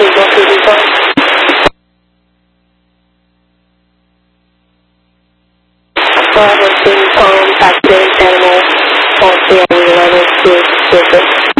please go through the phone. Accident animal on 311 is different.